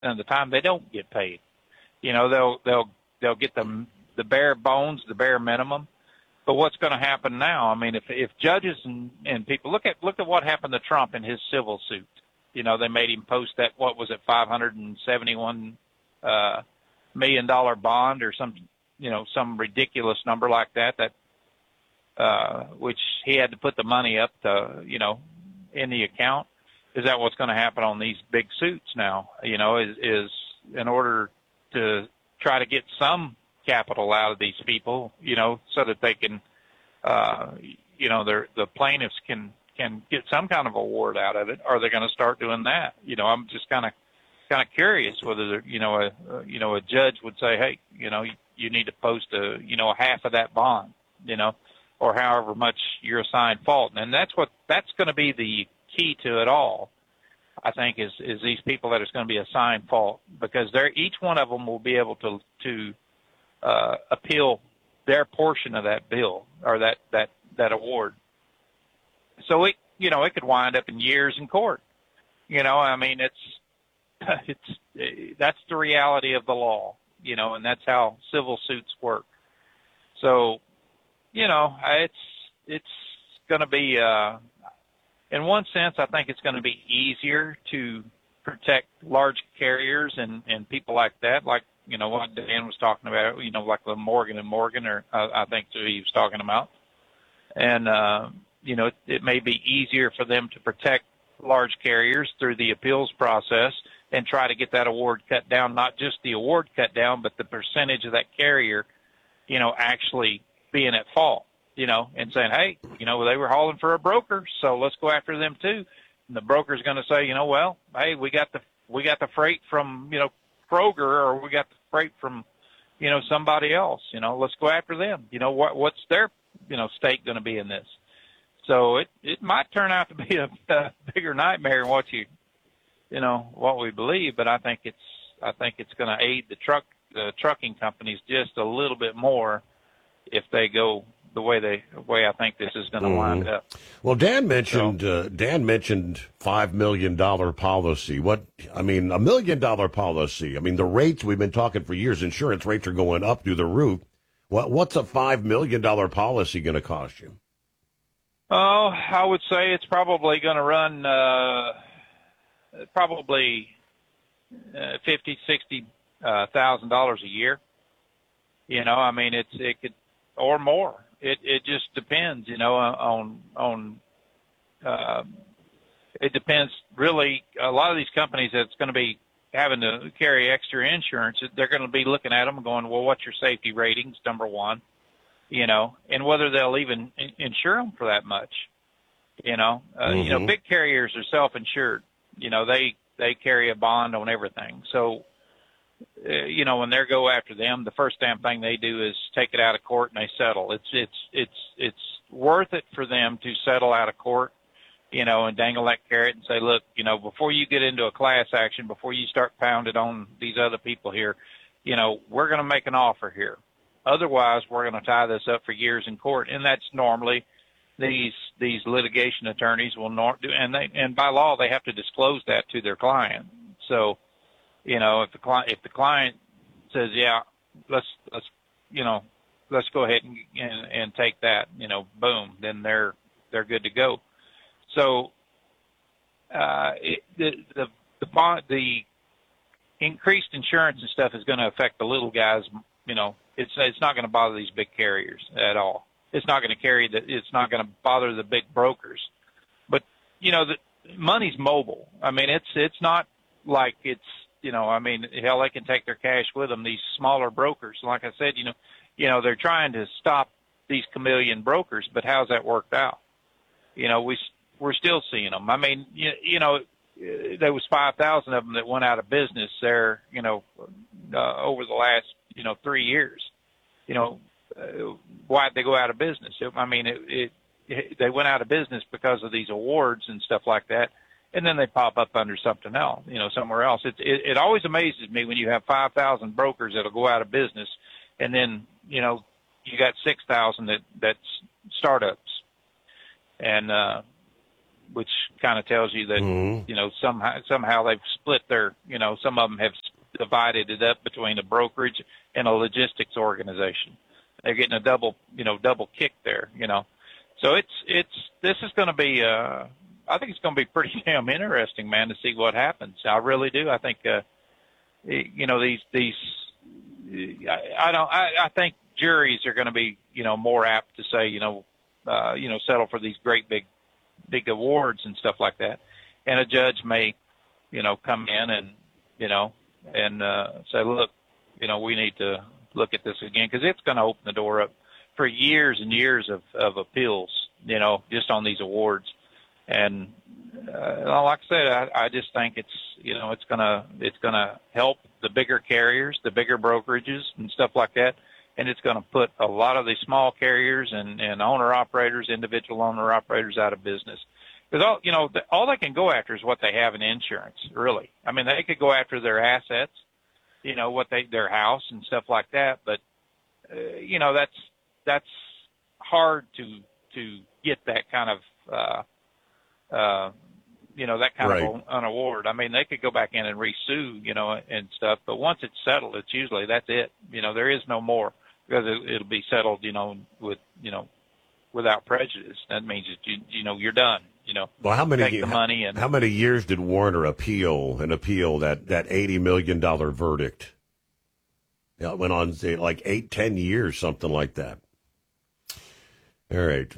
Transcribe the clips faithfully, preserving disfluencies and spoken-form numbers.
of the time they don't get paid. You know, they'll they'll they'll get the the bare bones, the bare minimum. But what's going to happen now? I mean, if if judges and, and people look at look at what happened to Trump in his civil suit. You know, they made him post that, what was it, five hundred seventy-one uh, million dollar bond or some, you know, some ridiculous number like that. That uh, which he had to put the money up to, you know, in the account. Is that what's going to happen on these big suits now? You know, is is in order to try to get some capital out of these people, you know, so that they can, uh, you know, the plaintiffs can, can get some kind of award out of it. Are they going to start doing that? You know, I'm just kind of, kind of curious whether, you know, a, uh, you know, a judge would say, hey, you know, you, you need to post a, you know, half of that bond, you know, or however much you're assigned fault. And that's what, that's going to be the key to it all, I think, is, is these people that is going to be assigned fault, because they're, each one of them will be able to, to, Uh, appeal their portion of that bill or that, that, that award. So it, you know, it could wind up in years in court. You know, I mean, it's, it's, that's the reality of the law, you know, and that's how civil suits work. So, you know, it's, it's going to be, uh, in one sense, I think it's going to be easier to protect large carriers and, and people like that, like, you know, what Dan was talking about, you know, like the Morgan and Morgan, or uh, I think that's what he was talking about. And, uh, you know, it, it may be easier for them to protect large carriers through the appeals process and try to get that award cut down, not just the award cut down, but the percentage of that carrier, you know, actually being at fault, you know, and saying, hey, you know, they were hauling for a broker, so let's go after them too. And the broker's going to say, you know, well, hey, we got the, we got the freight from, you know, Kroger, or we got the freight from, you know, somebody else, you know, let's go after them. You know, what, what's their, you know, stake going to be in this? So it, it might turn out to be a, a bigger nightmare than what you, you know, what we believe, but I think it's, I think it's going to aid the truck, the trucking companies just a little bit more if they go the way they, the way I think this is going to mm-hmm. wind up. Well, Dan mentioned so, uh, Dan mentioned five million dollar policy. What I mean, a million dollar policy. I mean, the rates we've been talking for years. Insurance rates are going up through the roof. What what's a five million dollar policy going to cost you? Oh, I would say it's probably going to run uh, probably uh, fifty, sixty uh, thousand dollars a year. You know, I mean, it's it could or more. It it just depends, you know, on on. Uh, it depends really. A lot of these companies that's going to be having to carry extra insurance, they're going to be looking at them and going, well, what's your safety ratings? Number one, you know, and whether they'll even insure them for that much. You know, uh, mm-hmm. you know, big carriers are self-insured. You know, they they carry a bond on everything. So, uh, you know, when they go after them, the first damn thing they do is take it out of court and they settle. It's it's it's it's worth it for them to settle out of court, you know, and dangle that carrot and say, look, you know, before you get into a class action, before you start pounding on these other people here, you know, we're going to make an offer here. Otherwise, we're going to tie this up for years in court, and that's normally these these litigation attorneys will not do, and they and by law they have to disclose that to their client. So, you know, if the client if the client says, yeah, let's let's you know let's go ahead and and, and take that, you know, boom, then they're they're good to go. So, uh, it, the the the bond, the increased insurance and stuff is going to affect the little guys. You know, it's it's not going to bother these big carriers at all. It's not going to carry the. It's not going to bother the big brokers. But you know, the money's mobile. I mean, it's it's not like it's you know. I mean, hell, they can take their cash with them. These smaller brokers, like I said, you know, you know, they're trying to stop these chameleon brokers. But how's that worked out? You know, we we're still seeing them. I mean, you, you know, there was five thousand of them that went out of business there. You know, uh, over the last you know three years. You know. Uh, why'd they go out of business? I mean, it, it, it, they went out of business because of these awards and stuff like that, and then they pop up under something else, you know, somewhere else. It, it, it always amazes me when you have five thousand brokers that'll go out of business, and then, you know, you got six thousand that, that's startups. And, uh, which kind of tells you that, mm-hmm. you know, somehow, somehow they've split their, you know, some of them have divided it up between a brokerage and a logistics organization. They're getting a double, you know, double kick there, you know. So it's, it's, this is going to be, uh, I think it's going to be pretty damn interesting, man, to see what happens. I really do. I think, uh, you know, these, these, I, I don't, I, I think juries are going to be, you know, more apt to say, you know, uh, you know, settle for these great big, big awards and stuff like that. And a judge may, you know, come in and, you know, and, uh, say, look, you know, we need to look at this again, because it's going to open the door up for years and years of, of appeals, you know, just on these awards. And, uh, like I said, I, I just think it's, you know, it's going to, it's going to help the bigger carriers, the bigger brokerages and stuff like that. And it's going to put a lot of the small carriers and, and owner operators, individual owner operators out of business. Because all, you know, the, all they can go after is what they have in insurance, really. I mean, they could go after their assets, you know, what they, their house and stuff like that. But, uh, you know, that's, that's hard to, to get that kind of, uh, uh, you know, that kind right. of an award. I mean, they could go back in and re-sue, you know, and stuff. But once it's settled, it's usually, that's it. You know, there is no more, because it, it'll be settled, you know, with, you know, without prejudice. That means that you, you know, you're done. You know, well, how many take the money and how many years did Warner appeal and appeal that, that eighty million dollars verdict? Yeah, it went on, say, like eight, ten years, something like that. All right.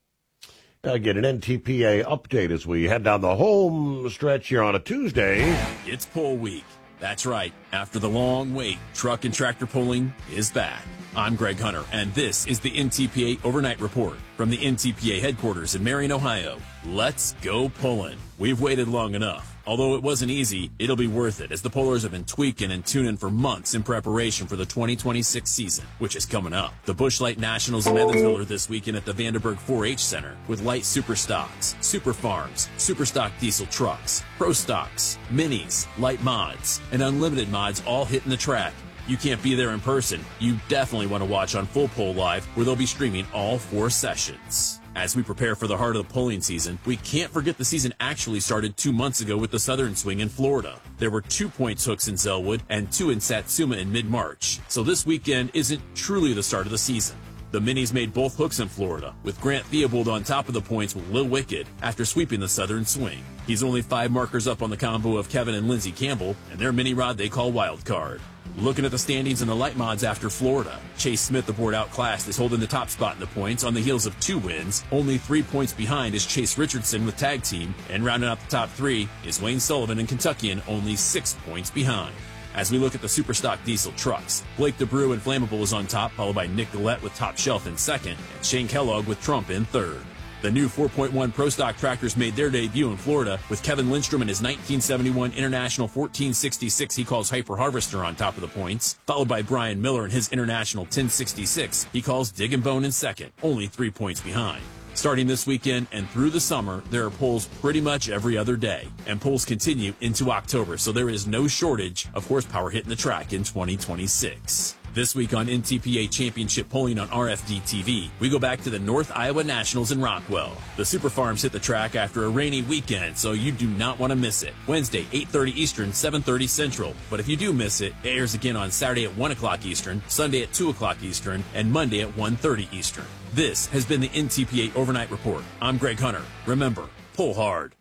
I get an N T P A update as we head down the home stretch here on a Tuesday. It's poll week. That's right. After the long wait, truck and tractor pulling is back. I'm Greg Hunter, and this is the N T P A Overnight Report from the N T P A headquarters in Marion, Ohio. Let's go pulling. We've waited long enough. Although it wasn't easy, it'll be worth it, as the pullers have been tweaking and tuning for months in preparation for the twenty twenty-six season, which is coming up. The Busch Light Nationals in Evansville are this weekend at the Vanderburg four H Center, with light super stocks, super farms, super stock diesel trucks, pro stocks, minis, light mods, and unlimited mods all hitting the track. You can't be there in person. You definitely want to watch on Full Pull Live, where they'll be streaming all four sessions. As we prepare for the heart of the pulling season, we can't forget the season actually started two months ago with the Southern Swing in Florida. There were two points hooks in Zellwood and two in Satsuma in mid-March. So this weekend isn't truly the start of the season. The Minis made both hooks in Florida, with Grant Theobald on top of the points with Lil Wicked after sweeping the Southern Swing. He's only five markers up on the combo of Kevin and Lindsey Campbell and their mini rod they call Wild Card. Looking at the standings in the light mods after Florida, Chase Smith aboard outclassed is holding the top spot in the points on the heels of two wins. Only three points behind is Chase Richardson with tag team, and rounding out the top three is Wayne Sullivan and Kentuckian, only six points behind. As we look at the Superstock diesel trucks, Blake DeBrew and Flammable is on top, followed by Nick Gillette with Top Shelf in second, and Shane Kellogg with Trump in third. The new four point one Pro Stock tractors made their debut in Florida, with Kevin Lindstrom and his nineteen seventy-one International fourteen sixty-six he calls Hyper Harvester on top of the points, followed by Brian Miller and his International ten sixty-six he calls Dig and Bone in second, only three points behind. Starting this weekend and through the summer, there are pulls pretty much every other day, and pulls continue into October, so there is no shortage of horsepower hitting the track in twenty twenty-six. This week on N T P A Championship Polling on R F D T V, we go back to the North Iowa Nationals in Rockwell. The Super Farms hit the track after a rainy weekend, so you do not want to miss it. Wednesday, eight thirty Eastern, seven thirty Central. But if you do miss it, it airs again on Saturday at one o'clock Eastern, Sunday at two o'clock Eastern, and Monday at one thirty Eastern. This has been the N T P A Overnight Report. I'm Greg Hunter. Remember, pull hard.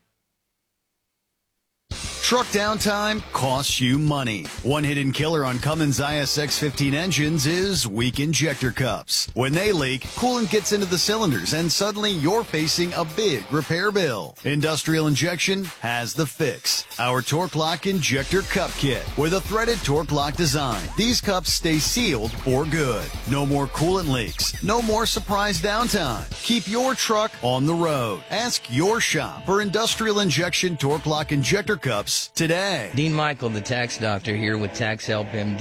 Truck downtime costs you money. One hidden killer on Cummins I S X fifteen engines is weak injector cups. When they leak, coolant gets into the cylinders and suddenly you're facing a big repair bill. Industrial Injection has the fix. Our Torque Lock Injector Cup Kit with a threaded Torque Lock design. These cups stay sealed for good. No more coolant leaks. No more surprise downtime. Keep your truck on the road. Ask your shop for Industrial Injection Torque Lock Injector Cups today. Dean Michael, the tax doctor, here with Tax Help M D.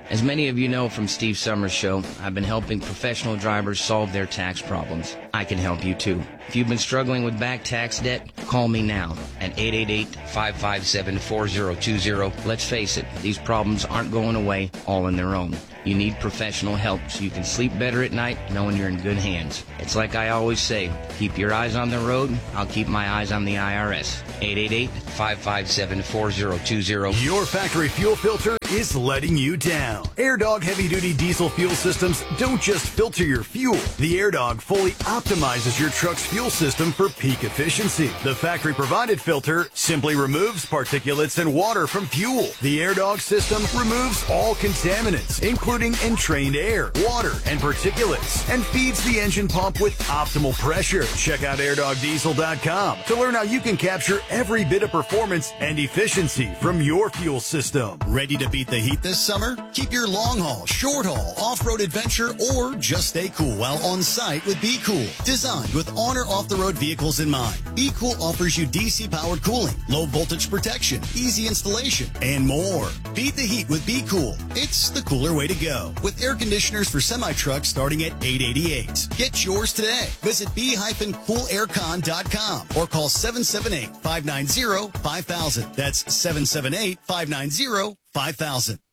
As many of you know from Steve Summers' show, I've been helping professional drivers solve their tax problems. I can help you too. If you've been struggling with back tax debt, call me now at eight eight eight, five five seven, four zero two zero. Let's face it, these problems aren't going away all on their own. You need professional help so you can sleep better at night knowing you're in good hands. It's like I always say, keep your eyes on the road, I'll keep my eyes on the I R S. eight eight eight, five five seven, four zero two zero. Your factory fuel filter is letting you down. AirDog heavy-duty diesel fuel systems don't just filter your fuel. The AirDog fully optimizes your truck's fuel system for peak efficiency. The factory-provided filter simply removes particulates and water from fuel. The AirDog system removes all contaminants, including entrained air, water, and particulates, and feeds the engine pump with optimal pressure. Check out air dog diesel dot com to learn how you can capture every bit of performance and efficiency from your fuel system. Ready to beat the heat this summer? Keep your long haul, short haul, off-road adventure, or just stay cool while on site with Be Cool. Designed with on or off-the-road vehicles in mind, Be Cool offers you D C-powered cooling, low voltage protection, easy installation, and more. Beat the heat with Be Cool. It's the cooler way to go. With air conditioners for semi-trucks starting at eight hundred eighty-eight dollars. Get yours today. Visit be cool aircon dot com or call seven seven eight, five nine zero, five thousand. That's seven seven eight, five nine zero, five thousand.